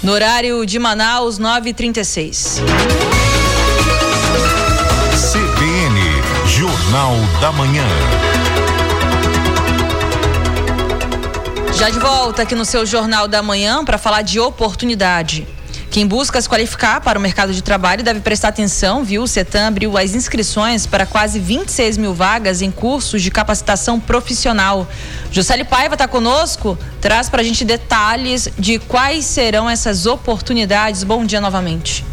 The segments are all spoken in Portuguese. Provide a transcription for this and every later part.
No horário de Manaus, 9h36. CBN, Jornal da Manhã. Já de volta aqui no seu Jornal da Manhã para falar de oportunidade. Quem busca se qualificar para o mercado de trabalho deve prestar atenção, viu? O Cetam abriu as inscrições para quase 26 mil vagas em cursos de capacitação profissional. Juscelie Paiva está conosco, traz para a gente detalhes de quais serão essas oportunidades. Bom dia novamente.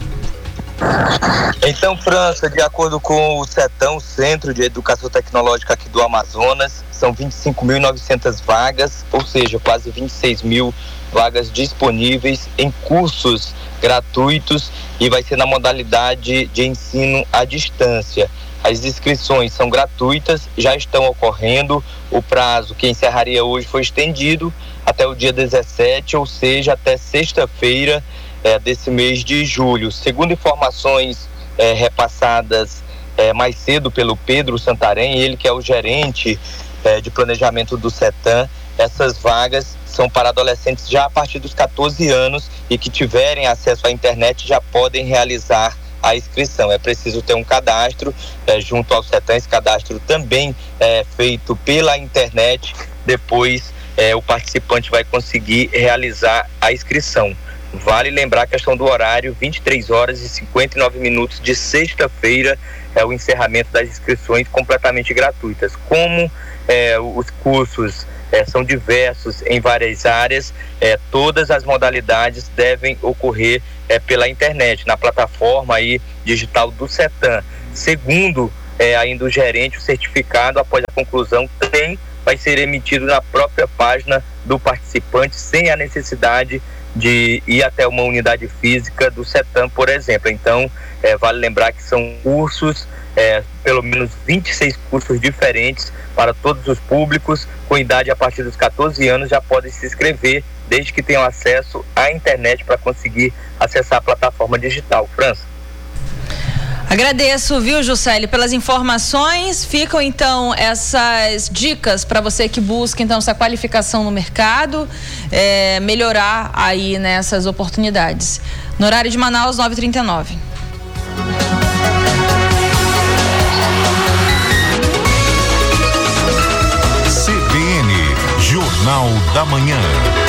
Então, França, de acordo com o Cetam, o Centro de Educação Tecnológica aqui do Amazonas, são 25.900 vagas, ou seja, quase 26 mil vagas disponíveis em cursos gratuitos e vai ser na modalidade de ensino à distância. As inscrições são gratuitas, já estão ocorrendo. O prazo que encerraria hoje foi estendido até o dia 17, ou seja, até sexta-feira desse mês de julho. Segundo informações repassadas mais cedo pelo Pedro Santarém, ele que é o gerente de planejamento do Cetam, essas vagas são para adolescentes já a partir dos 14 anos e que tiverem acesso à internet já podem realizar a inscrição. É preciso ter um cadastro junto ao Cetam. Esse cadastro também é feito pela internet. Depois o participante vai conseguir realizar a inscrição. Vale lembrar a questão do horário, 23 horas e 59 minutos de sexta-feira é o encerramento das inscrições completamente gratuitas. Como os cursos são diversos em várias áreas, todas as modalidades devem ocorrer pela internet, na plataforma aí digital do Cetam. Segundo ainda o gerente, o certificado após a conclusão também vai ser emitido na própria página do participante, sem a necessidade de ir até uma unidade física do Cetam, por exemplo. Então, vale lembrar que são cursos, pelo menos 26 cursos diferentes para todos os públicos, com idade a partir dos 14 anos já podem se inscrever, desde que tenham acesso à internet para conseguir acessar a plataforma digital. França. Agradeço, viu, Juscelie, pelas informações. Ficam então essas dicas para você que busca então essa qualificação no mercado, melhorar aí nessas oportunidades. No horário de Manaus, 9h39. CBN, Jornal da Manhã.